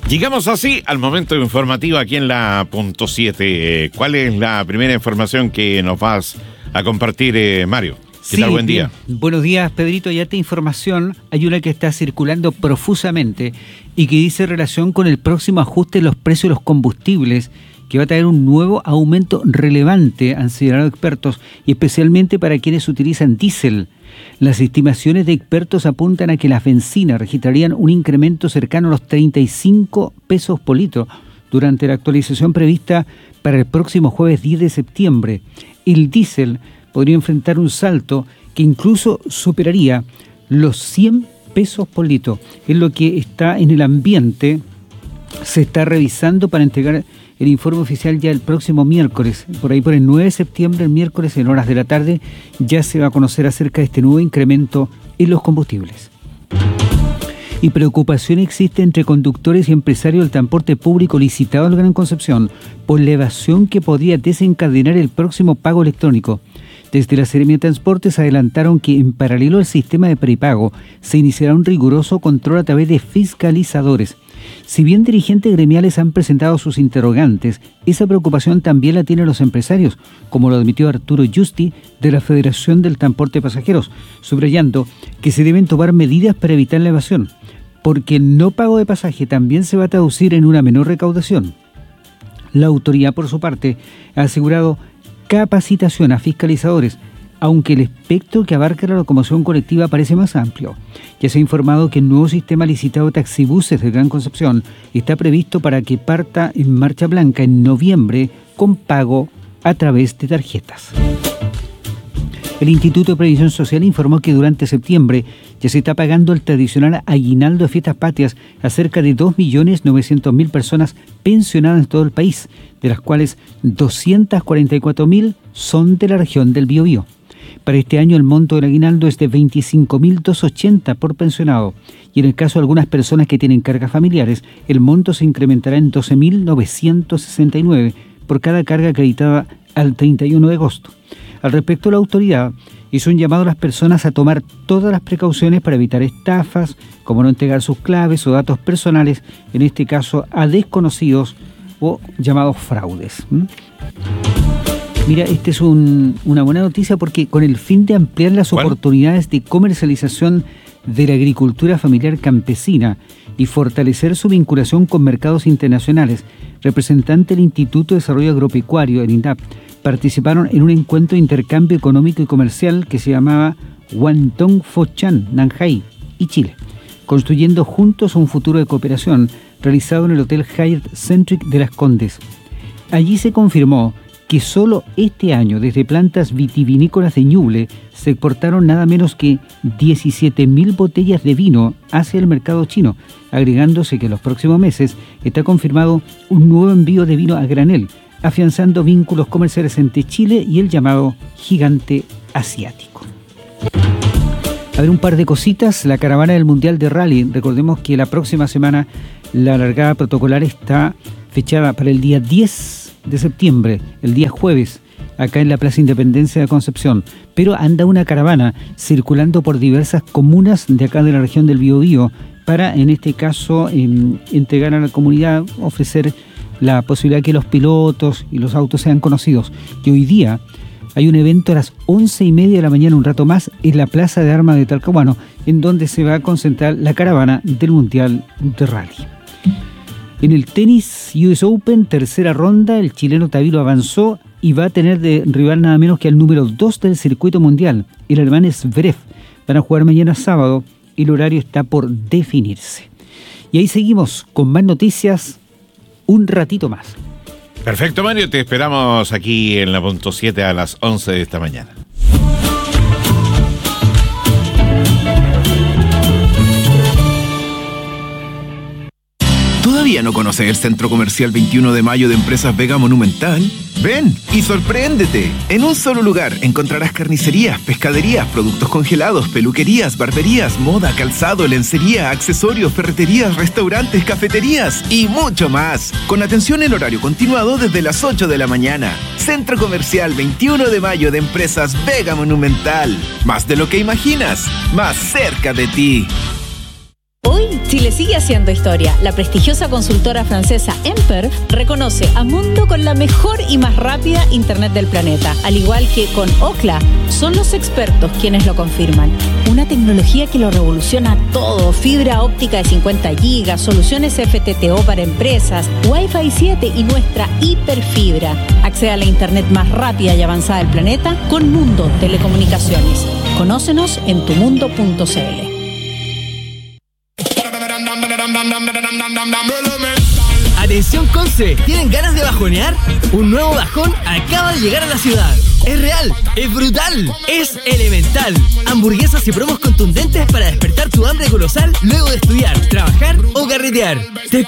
Llegamos así al momento informativo aquí en la punto 7. ¿Cuál es la primera información que nos vas a compartir, Mario? ¿Qué tal? Buen día. Buenos días, Pedrito. Y esta información hay una que está circulando profusamente y que dice relación con el próximo ajuste de los precios de los combustibles, que va a traer un nuevo aumento relevante, han señalado expertos, y especialmente para quienes utilizan diésel. Las estimaciones de expertos apuntan a que las bencinas registrarían un incremento cercano a los 35 pesos por litro durante la actualización prevista para el próximo jueves 10 de septiembre. El diésel podría enfrentar un salto que incluso superaría los 100 pesos por litro. Es lo que está en el ambiente. Se está revisando para entregar el informe oficial ya el próximo miércoles. Por ahí por el 9 de septiembre, el miércoles en horas de la tarde, ya se va a conocer acerca de este nuevo incremento en los combustibles. Y preocupación existe entre conductores y empresarios del transporte público licitado en Gran Concepción por la evasión que podría desencadenar el próximo pago electrónico. Desde la Seremía de Transportes adelantaron que en paralelo al sistema de prepago se iniciará un riguroso control a través de fiscalizadores. Si bien dirigentes gremiales han presentado sus interrogantes, esa preocupación también la tienen los empresarios, como lo admitió Arturo Justi de la Federación del Transporte de Pasajeros, subrayando que se deben tomar medidas para evitar la evasión, porque el no pago de pasaje también se va a traducir en una menor recaudación. La autoridad, por su parte, ha asegurado capacitación a fiscalizadores, aunque el espectro que abarca la locomoción colectiva parece más amplio. Ya se ha informado que el nuevo sistema licitado de taxibuses de Gran Concepción está previsto para que parta en marcha blanca en noviembre con pago a través de tarjetas. El Instituto de Previsión Social informó que durante septiembre ya se está pagando el tradicional aguinaldo de fiestas patrias a cerca de 2.900.000 personas pensionadas en todo el país, de las cuales 244.000 son de la región del Biobío. Para este año el monto del aguinaldo es de 25.280 por pensionado, y en el caso de algunas personas que tienen cargas familiares, el monto se incrementará en 12.969 por cada carga acreditada al 31 de agosto. Al respecto, la autoridad hizo un llamado a las personas a tomar todas las precauciones para evitar estafas, como no entregar sus claves o datos personales, en este caso a desconocidos o llamados fraudes. Mira, esta es una buena noticia porque con el fin de ampliar las oportunidades de comercialización de la agricultura familiar campesina y fortalecer su vinculación con mercados internacionales, representantes del Instituto de Desarrollo Agropecuario, el INDAP, participaron en un encuentro de intercambio económico y comercial que se llamaba Guantong Fochan, Nanjai y Chile, construyendo juntos un futuro de cooperación realizado en el Hotel Hyatt Centric de Las Condes. Allí se confirmó que solo este año, desde plantas vitivinícolas de Ñuble, se exportaron nada menos que 17.000 botellas de vino hacia el mercado chino, agregándose que en los próximos meses está confirmado un nuevo envío de vino a granel, afianzando vínculos comerciales entre Chile y el llamado gigante asiático. A ver, un par de cositas. La caravana del Mundial de Rally. Recordemos que la próxima semana la largada protocolar está fechada para el día 10 de septiembre, el día jueves, acá en la Plaza Independencia de Concepción. Pero anda una caravana circulando por diversas comunas de acá de la región del Biobío para, en este caso, entregar a la comunidad, ofrecer la posibilidad de que los pilotos y los autos sean conocidos. Y hoy día hay un evento a las 11:30 de la mañana, un rato más, en la Plaza de Armas de Talcahuano, en donde se va a concentrar la caravana del Mundial de Rally. En el tenis US Open, tercera ronda, el chileno Tabilo avanzó y va a tener de rival nada menos que al número 2 del circuito mundial, el alemán Zverev. Van a jugar mañana sábado y el horario está por definirse. Y ahí seguimos con más noticias un ratito más. Perfecto, Mario, te esperamos aquí en la punto 7 a las 11 de esta mañana. ¿Todavía no conoces el Centro Comercial 21 de Mayo de Empresas Vega Monumental? Ven y sorpréndete. En un solo lugar encontrarás carnicerías, pescaderías, productos congelados, peluquerías, barberías, moda, calzado, lencería, accesorios, ferreterías, restaurantes, cafeterías y mucho más. Con atención en horario continuado desde las 8 de la mañana. Centro Comercial 21 de Mayo de Empresas Vega Monumental. Más de lo que imaginas, más cerca de ti. Hoy, Chile sigue haciendo historia. La prestigiosa consultora francesa Emper reconoce a Mundo con la mejor y más rápida internet del planeta. Al igual que con Ookla, son los expertos quienes lo confirman. Una tecnología que lo revoluciona todo. Fibra óptica de 50 gigas, soluciones FTTO para empresas, Wi-Fi 7 y nuestra hiperfibra. Accede a la internet más rápida y avanzada del planeta con Mundo Telecomunicaciones. Conócenos en tumundo.cl. Atención Conce, ¿tienen ganas de bajonear? Un nuevo bajón acaba de llegar a la ciudad. Es real, es brutal, es elemental. Hamburguesas y promos contundentes para despertar tu hambre colosal luego de estudiar, trabajar o carretear. Te